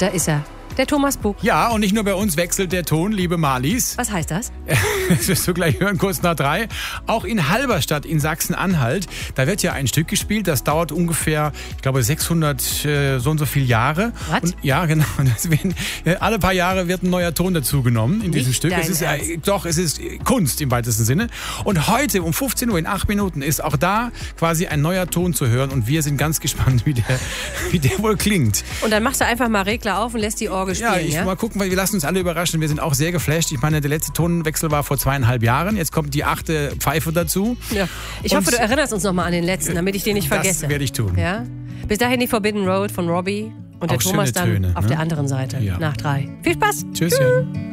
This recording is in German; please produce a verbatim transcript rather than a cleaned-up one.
Da ist er. Der Thomas Bug. Ja, und nicht nur bei uns wechselt der Ton, liebe Marlies. Was heißt das? Das wirst du gleich hören, kurz nach drei. Auch in Halberstadt in Sachsen-Anhalt, da wird ja ein Stück gespielt, das dauert ungefähr, ich glaube, sechshundert äh, so und so viele Jahre. Was? Und, ja, genau. Deswegen, äh, alle paar Jahre wird ein neuer Ton dazu genommen in diesem Nicht Stück. dein Es ist, Ernst. äh, doch, es ist Kunst im weitesten Sinne. Und heute um fünfzehn Uhr, in acht Minuten, ist auch da quasi ein neuer Ton zu hören. Und wir sind ganz gespannt, wie der, wie der wohl klingt. Und dann machst du einfach mal Regler auf und lässt die Orgel spielen, Ja, ja? ich mal gucken, weil wir lassen uns alle überraschen. Wir sind auch sehr geflasht. Ich meine, der letzte Tonwechsel war vor zweieinhalb Jahren. Jetzt kommt die achte Pfeife dazu. Ja. Ich Und hoffe, du erinnerst uns nochmal an den letzten, damit ich den nicht vergesse. Das werde ich tun. Ja? Bis dahin die Forbidden Road von Robbie und der Auch Thomas schöne dann Töne, auf ne? der anderen Seite Ja. nach drei. Viel Spaß! Tschüsschen.